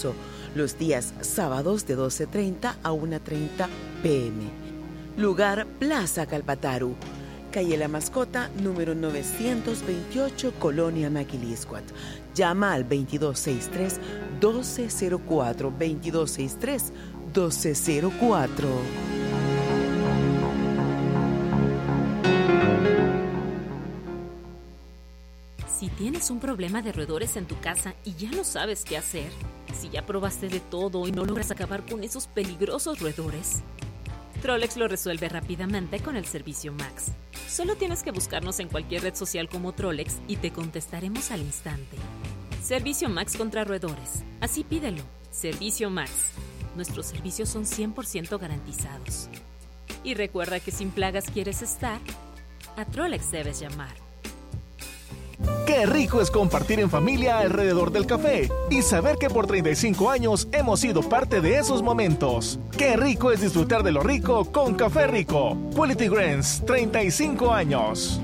almuerzo, los días sábados de 12:30 a 1:30 p.m. Lugar Plaza Calpataru, calle La Mascota, número 928, Colonia Maquiliscuat. Llama al 2263-1204, 2263-1204. Si tienes un problema de roedores en tu casa y ya no sabes qué hacer, si ya probaste de todo y no logras acabar con esos peligrosos roedores, Trollex lo resuelve rápidamente con el servicio Max. Solo tienes que buscarnos en cualquier red social como Trollex y te contestaremos al instante. Servicio Max contra roedores. Así pídelo. Servicio Max. Nuestros servicios son 100% garantizados. Y recuerda que sin plagas quieres estar, a Trollex debes llamar. Qué rico es compartir en familia alrededor del café y saber que por 35 años hemos sido parte de esos momentos. Qué rico es disfrutar de lo rico con Café Rico. Quality Grains, 35 años.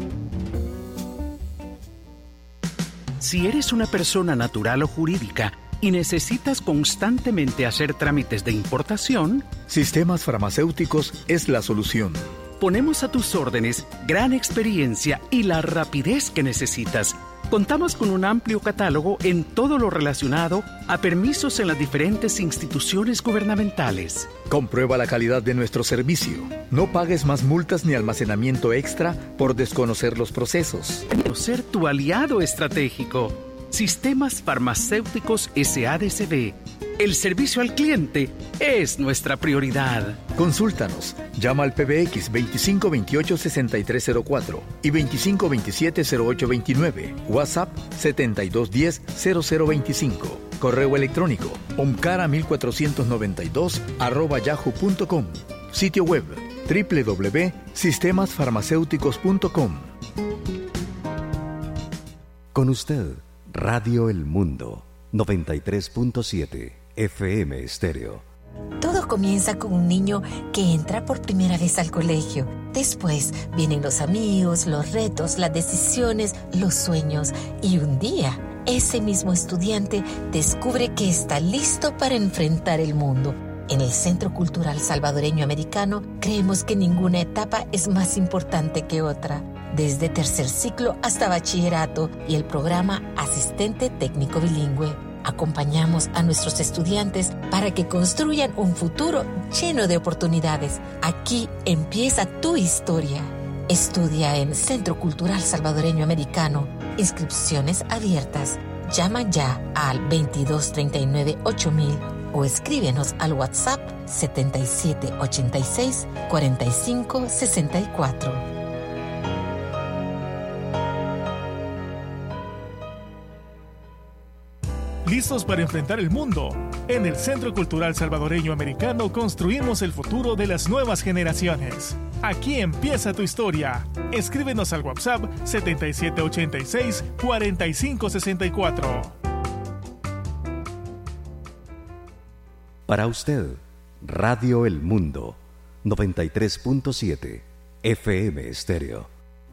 Si eres una persona natural o jurídica y necesitas constantemente hacer trámites de importación, Sistemas Farmacéuticos es la solución. Ponemos a tus órdenes gran experiencia y la rapidez que necesitas. Contamos con un amplio catálogo en todo lo relacionado a permisos en las diferentes instituciones gubernamentales. Comprueba la calidad de nuestro servicio. No pagues más multas ni almacenamiento extra por desconocer los procesos. Ser tu aliado estratégico. Sistemas Farmacéuticos SADCB. El servicio al cliente es nuestra prioridad. Consúltanos. Llama al PBX 2528-6304 y 2527-0829. WhatsApp 7210-0025. Correo electrónico omcara1492@yahoo.com. Sitio web www.sistemasfarmacéuticos.com. Con usted, Radio El Mundo, 93.7 FM Estéreo. Todo comienza con un niño que entra por primera vez al colegio. Después vienen los amigos, los retos, las decisiones, los sueños. Y un día, ese mismo estudiante descubre que está listo para enfrentar el mundo. En el Centro Cultural Salvadoreño Americano, creemos que ninguna etapa es más importante que otra. Desde tercer ciclo hasta bachillerato y el programa Asistente Técnico Bilingüe. Acompañamos a nuestros estudiantes para que construyan un futuro lleno de oportunidades. Aquí empieza tu historia. Estudia en Centro Cultural Salvadoreño Americano. Inscripciones abiertas. Llama ya al 2239-8000 o escríbenos al WhatsApp 7786-4564. Listos para enfrentar el mundo. En el Centro Cultural Salvadoreño Americano construimos el futuro de las nuevas generaciones. Aquí empieza tu historia. Escríbenos al WhatsApp 7786-4564. Para usted, Radio El Mundo, 93.7 FM Estéreo.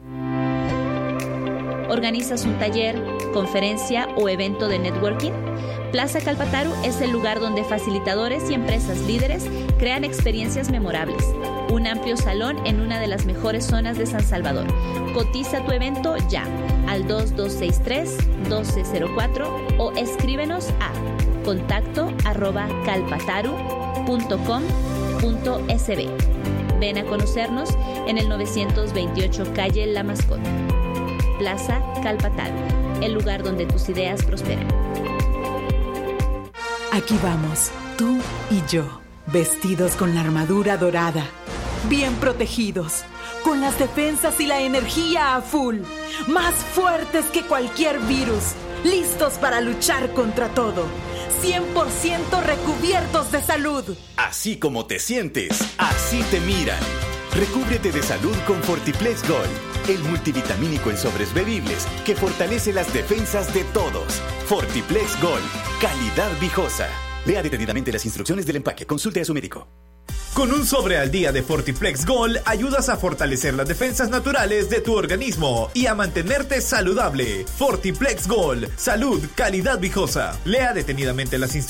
¿Organizas un taller, conferencia o evento de networking? Plaza Calpataru es el lugar donde facilitadores y empresas líderes crean experiencias memorables. Un amplio salón en una de las mejores zonas de San Salvador. Cotiza tu evento ya al 2263-1204 o escríbenos a contacto@calpataru.com.sb. Ven a conocernos en el 928 calle La Mascota. Plaza Calpataru, el lugar donde tus ideas prosperan. Aquí vamos, tú y yo, vestidos con la armadura dorada, bien protegidos, con las defensas y la energía a full, más fuertes que cualquier virus, listos para luchar contra todo, 100% recubiertos de salud. Así como te sientes, así te miran. Recúbrete de salud con Fortiplex Gold, el multivitamínico en sobres bebibles que fortalece las defensas de todos. Fortiplex Gold, calidad viejosa. Lea detenidamente las instrucciones del empaque. Consulte a su médico. Con un sobre al día de Fortiplex Gold ayudas a fortalecer las defensas naturales de tu organismo y a mantenerte saludable. Fortiplex Gold, salud, calidad viejosa. Lea detenidamente las instrucciones